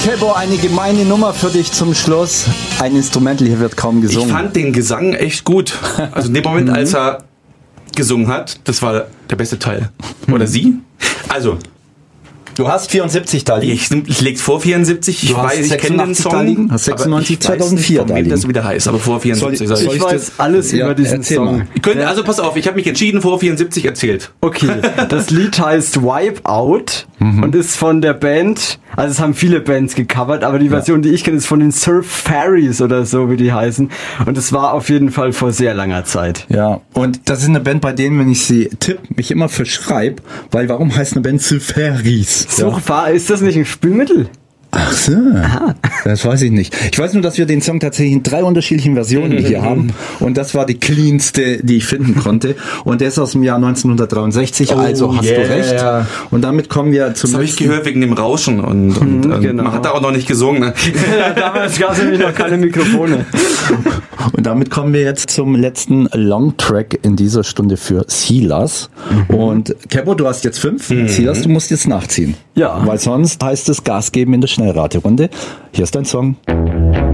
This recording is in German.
Kebo, eine gemeine Nummer für dich zum Schluss. Ein Instrumental, hier wird kaum gesungen. Ich fand den Gesang echt gut. Also in dem Moment, als er gesungen hat, das war der beste Teil. Oder sie? Also, Du hast 74 da liegen. ich leg's vor 74. Ich weiß, ich kenne den Song. Da liegen. Hast 96, 2004 da liegen. Das wieder heißt, aber vor 74. Ich weiß alles über diesen Song. Also pass auf, ich habe mich entschieden, vor 74 erzählt. Okay, das Lied heißt Wipeout und ist von der Band, also es haben viele Bands gecovert, aber die Version, die ich kenne, ist von den Surf Fairies oder so, wie die heißen. Und es war auf jeden Fall vor sehr langer Zeit. Ja, und das ist eine Band, bei denen, wenn ich sie tippe, mich immer verschreibe, weil warum heißt eine Band Sylpheris? Ist das nicht ein Spülmittel? Ach so, das weiß ich nicht. Ich weiß nur, dass wir den Song tatsächlich in 3 unterschiedlichen Versionen hier haben und das war die cleanste, die ich finden konnte und der ist aus dem Jahr 1963, also hast du recht. Und damit kommen wir zum Das habe ich gehört wegen dem Rauschen und genau. Man hat da auch noch nicht gesungen. Ne? Ja, damals gab es nämlich noch keine Mikrofone. Und damit kommen wir jetzt zum letzten Longtrack in dieser Stunde für Silas. Und Kebo, du hast jetzt 5. Silas, du musst jetzt nachziehen. Ja. Weil sonst heißt es Gas geben in der Schnellraterunde. Hier ist dein Song.